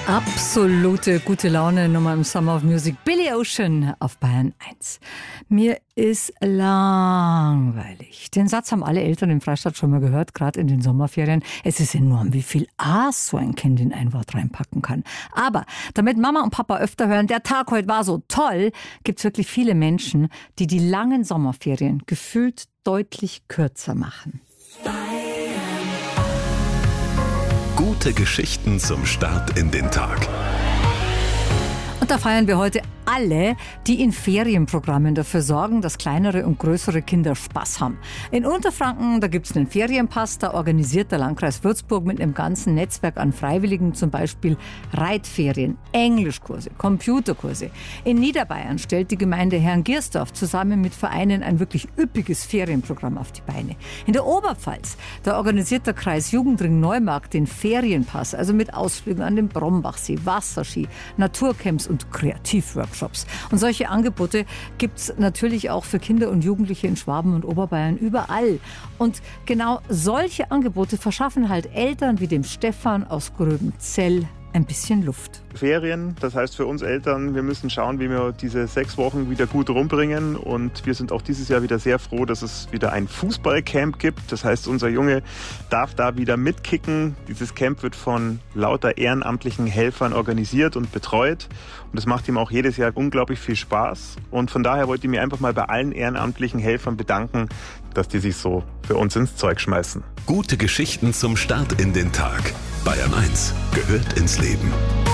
Absolute gute Laune Nummer im Summer of Music. Billy Ocean auf Bayern 1. Mir ist langweilig. Den Satz haben alle Eltern im Freistaat schon mal gehört, gerade in den Sommerferien. Es ist enorm, wie viel Aas so ein Kind in ein Wort reinpacken kann. Aber damit Mama und Papa öfter hören, der Tag heute war so toll, gibt es wirklich viele Menschen, die die langen Sommerferien gefühlt deutlich kürzer machen. Gute Geschichten zum Start in den Tag. Und da feiern wir heute alle, die in Ferienprogrammen dafür sorgen, dass kleinere und größere Kinder Spaß haben. In Unterfranken, da gibt es einen Ferienpass, da organisiert der Landkreis Würzburg mit einem ganzen Netzwerk an Freiwilligen zum Beispiel Reitferien, Englischkurse, Computerkurse. In Niederbayern stellt die Gemeinde Herrngersdorf zusammen mit Vereinen ein wirklich üppiges Ferienprogramm auf die Beine. In der Oberpfalz, da organisiert der Kreis Jugendring Neumarkt den Ferienpass, also mit Ausflügen an den Brombachsee, Wasserski, Naturcamps und Kreativworkshops. Und solche Angebote gibt es natürlich auch für Kinder und Jugendliche in Schwaben und Oberbayern überall. Und genau solche Angebote verschaffen halt Eltern wie dem Stefan aus Gröbenzell ein bisschen Luft. Ferien, das heißt für uns Eltern, wir müssen schauen, wie wir diese 6 Wochen wieder gut rumbringen. Und wir sind auch dieses Jahr wieder sehr froh, dass es wieder ein Fußballcamp gibt. Das heißt, unser Junge darf da wieder mitkicken. Dieses Camp wird von lauter ehrenamtlichen Helfern organisiert und betreut. Und das macht ihm auch jedes Jahr unglaublich viel Spaß. Und von daher wollte ich mich einfach mal bei allen ehrenamtlichen Helfern bedanken, dass die sich so für uns ins Zeug schmeißen. Gute Geschichten zum Start in den Tag. Bayern 1 gehört ins Leben.